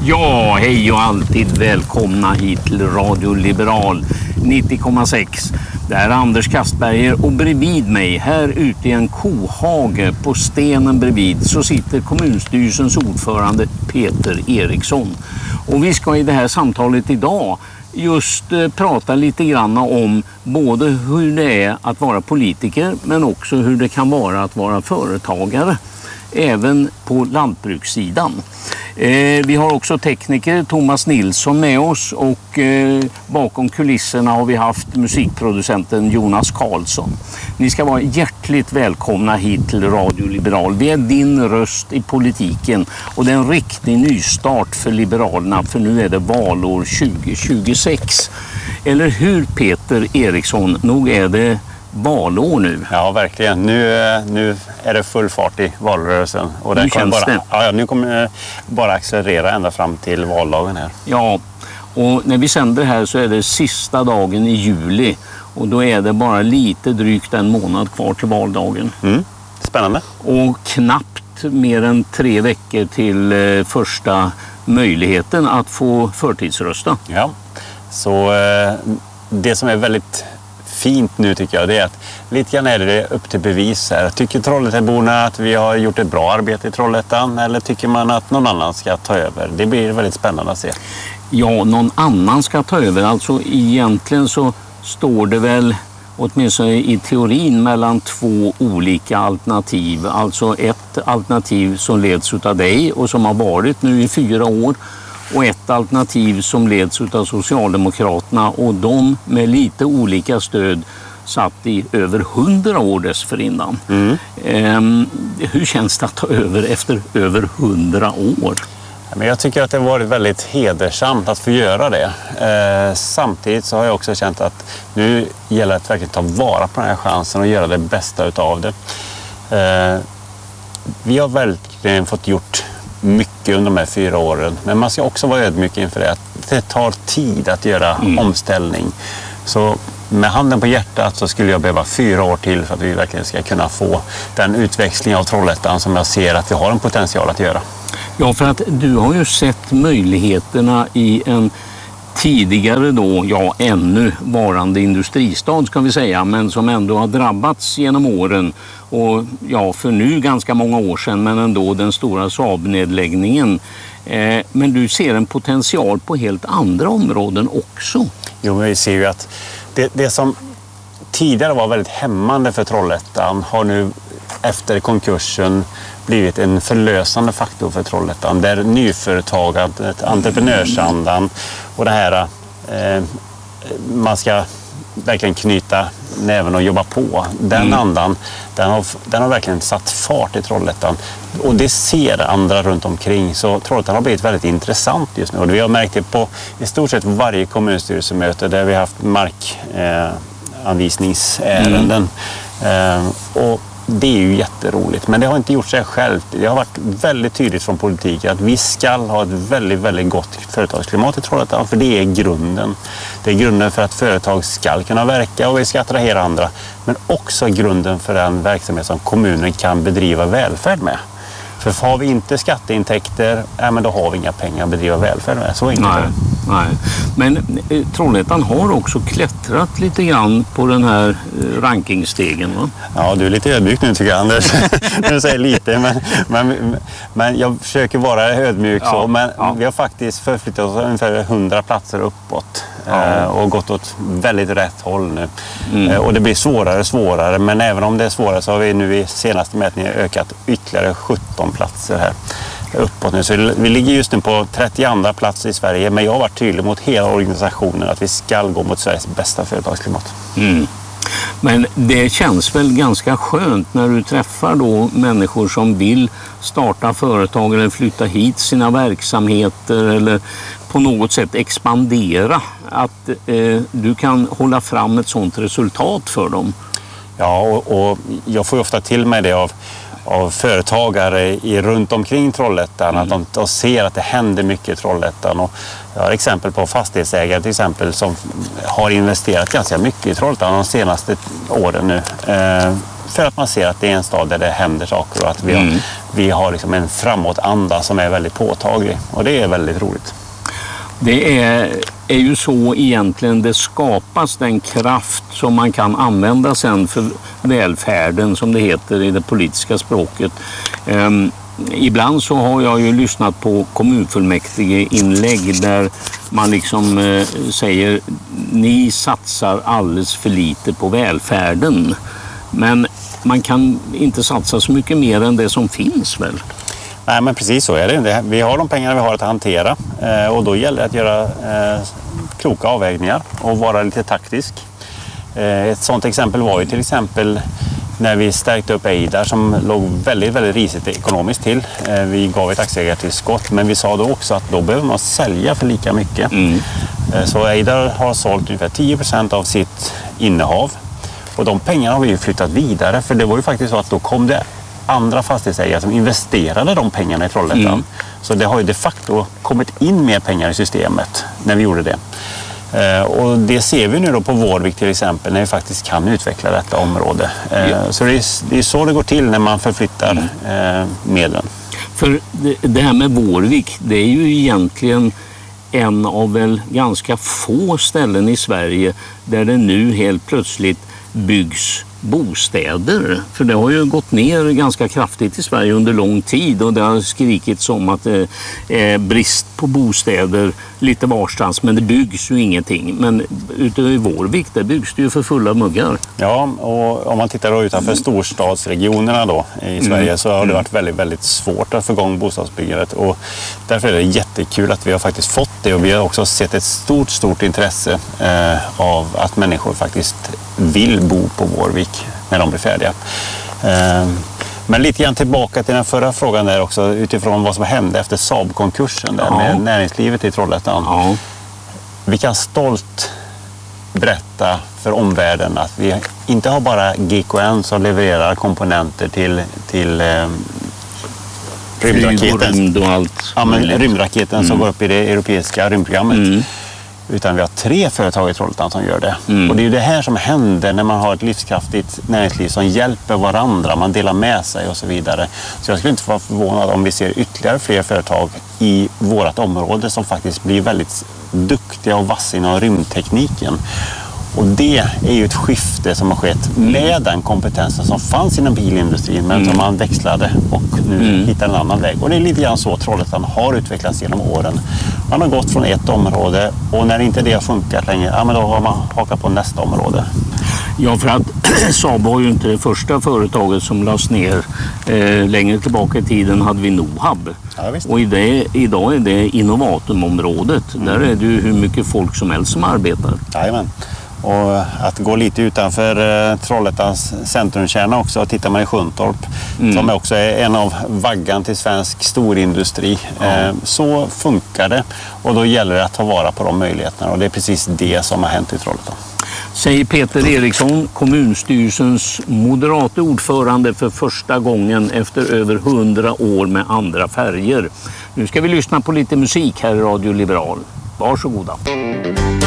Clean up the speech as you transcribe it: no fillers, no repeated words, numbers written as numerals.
Ja, hej och alltid välkomna hit till Radio Liberal 90,6. Det är Anders Kastberger och bredvid mig, här ute i en kohage på stenen bredvid, så sitter kommunstyrelsens ordförande Peter Eriksson. Och vi ska i det här samtalet idag just prata lite grann om både hur det är att vara politiker men också hur det kan vara att vara företagare, även på lantbrukssidan. Vi har också tekniker Thomas Nilsson med oss och bakom kulisserna har vi haft musikproducenten Jonas Karlsson. Ni ska vara hjärtligt välkomna hit till Radio Liberal. Vi är din röst i politiken och det är en riktig nystart för Liberalerna, för nu är det valår 2026. Eller hur Peter Eriksson? Nog är det valår nu. Ja, verkligen. Nu är det full fart i valrörelsen. Och nu känns det. Ja, nu kommer det bara accelerera ända fram till valdagen här. Ja, och när vi sänder här så är det sista dagen i juli. Och då är det bara lite drygt en månad kvar till valdagen. Spännande. Och knappt mer än 3 veckor till första möjligheten att få förtidsrösta. Ja, så det som är väldigt fint nu tycker jag, det är att lite grann är det upp till bevis här. Tycker Trollhätteborna att vi har gjort ett bra arbete i Trollhättan, eller tycker man att någon annan ska ta över? Det blir väldigt spännande att se. Ja, någon annan ska ta över. Alltså egentligen så står det väl åtminstone i teorin mellan 2 olika alternativ. Alltså ett alternativ som leds av dig och som har varit nu i 4 år. Och ett alternativ som leds av Socialdemokraterna, och de med lite olika stöd satt i över 100 år dessförinnan. Hur känns det att ta över efter över 100 år? Men jag tycker att det har varit väldigt hedersamt att få göra det. Samtidigt så har jag också känt att nu gäller det att verkligen ta vara på den här chansen och göra det bästa utav det. Vi har verkligen fått gjort mycket under de här 4 åren. Men man ska också vara ödmjuk inför det. Att det tar tid att göra omställning. Så med handen på hjärtat så skulle jag behöva 4 år till för att vi verkligen ska kunna få den utväxling av Trollhättan som jag ser att vi har en potential att göra. Ja, för att du har ju sett möjligheterna i en tidigare då, ja ännu varande industristad ska vi säga, men som ändå har drabbats genom åren. Och ja, för nu ganska många år sedan, men ändå den stora Saab-nedläggningen. Men du ser en potential på helt andra områden också. Jo, men vi ser ju att det som tidigare var väldigt hämmande för Trollhättan har nu efter konkursen blivit en förlösande faktor för Trollhättan. Där nyföretagandet, entreprenörsandan och det här man ska verkligen knyta näven och jobba på. Den andan, den har verkligen satt fart i Trollhättan. Och det ser andra runt omkring. Så Trollhättan har blivit väldigt intressant just nu. Och vi har märkt det på i stort sett varje kommunstyrelsemöte där vi har haft markanvisningsärenden. Och det är ju jätteroligt, men det har inte gjort sig självt. Det har varit väldigt tydligt från politiken att vi ska ha ett väldigt, väldigt gott företagsklimat i Trollhättan, för det är grunden. Det är grunden för att företag ska kunna verka och vi ska attrahera andra, men också grunden för den verksamhet som kommunen kan bedriva välfärd med. För har vi inte skatteintäkter, men då har vi inga pengar att bedriva välfärd med. Så enkelt är det. Nej. Men Trollhättan har också klättrat lite grann på den här rankingstegen, va? Ja, du är lite ödmjuk nu tycker jag, Anders. Du säger lite, men jag försöker vara ödmjuk så. Men vi har faktiskt förflyttat oss ungefär 100 platser uppåt och gått åt väldigt rätt håll nu. Och det blir svårare och svårare, men även om det är svårare så har vi nu i senaste mätningen ökat ytterligare 17 platser här uppåt nu. Så vi ligger just nu på 32 plats i Sverige, men jag har varit tydlig mot hela organisationen att vi ska gå mot Sveriges bästa företagsklimat. Men det känns väl ganska skönt när du träffar då människor som vill starta företag eller flytta hit sina verksamheter eller på något sätt expandera, att du kan hålla fram ett sådant resultat för dem. Ja, och jag får ju ofta till mig det av företagare runt omkring Trollhättan, att de ser att det händer mycket i Trollhättan. Och jag har exempel på fastighetsägare till exempel som har investerat ganska mycket i Trollhättan de senaste åren nu. för att man ser att det är en stad där det händer saker och att vi har liksom en framåtanda som är väldigt påtaglig. Och det är väldigt roligt. Det är ju så egentligen det skapas den kraft som man kan använda sen för välfärden, som det heter i det politiska språket. Ibland så har jag ju lyssnat på kommunfullmäktige inlägg där man liksom säger ni satsar alldeles för lite på välfärden. Men man kan inte satsa så mycket mer än det som finns väl? Nej, men precis så är det. Vi har de pengarna vi har att hantera och då gäller det att göra kloka avvägningar och vara lite taktisk. Ett sådant exempel var ju till exempel när vi stärkte upp Eidar som låg väldigt, väldigt risigt ekonomiskt till. Vi gav ett aktieägartillskott, men vi sa då också att då behöver man sälja för lika mycket. Så Eidar har sålt ungefär 10% av sitt innehav. Och de pengarna har vi ju flyttat vidare, för det var ju faktiskt så att då kom det andra fastighetsägare som investerade de pengarna i Trollhättan. Så det har ju de facto kommit in mer pengar i systemet när vi gjorde det. Och det ser vi nu då på Vårvik till exempel, när vi faktiskt kan utveckla detta område. Så det är så det går till när man förflyttar medlen. För det här med Vårvik, det är ju egentligen en av väl ganska få ställen i Sverige där det nu helt plötsligt byggs bostäder. För det har ju gått ner ganska kraftigt i Sverige under lång tid och det har skrikits om att det är brist på bostäder lite varstans, men det byggs ju ingenting. Men ute i Vårvik där byggs det ju för fulla muggar. Ja, och om man tittar då utanför storstadsregionerna då i Sverige så har det varit väldigt, väldigt svårt att få igång bostadsbyggandet och därför är det jättekul att vi har faktiskt fått det och vi har också sett ett stort intresse av att människor faktiskt vill bo på Vårvik när de blir färdiga. Men lite grann tillbaka till den förra frågan där också utifrån vad som hände efter Saab-konkursen där med näringslivet i Trollhättan. Ja. Vi kan stolt berätta för omvärlden att vi inte har bara GKN som levererar komponenter till rymdraketen. Och allt. Ja, men rymdraketen som går upp i det europeiska rymdprogrammet. Utan vi har 3 företag i Trollhättan som gör det. Och det är ju det här som händer när man har ett livskraftigt näringsliv som hjälper varandra. Man delar med sig och så vidare. Så jag skulle inte vara förvånad om vi ser ytterligare fler företag i vårt område som faktiskt blir väldigt duktiga och vassa inom rymdtekniken. Och det är ju ett skifte som har skett med den kompetensen som fanns inom bilindustrin men som man växlade och nu hittar en annan väg. Och det är lite grann så Trollhättan har utvecklats genom åren. Man har gått från ett område och när inte det har funkat längre, ja, men då har man hakat på nästa område. Ja, för att Saab var ju inte det första företaget som lades ner. Längre tillbaka i tiden hade vi Nohab. Ja, och idag är det Innovatumområdet. Där är det ju hur mycket folk som helst som arbetar. Jajamän. Och att gå lite utanför Trollhättans centrumkärna också, tittar man i Sjuntorp som också är en av vaggan till svensk storindustri. Så funkar det och då gäller det att ta vara på de möjligheterna och det är precis det som har hänt i Trollhättan. Säger Peter Eriksson, kommunstyrelsens moderate ordförande för första gången efter över 100 år med andra färger. Nu ska vi lyssna på lite musik här i Radio Liberal. Varsågoda.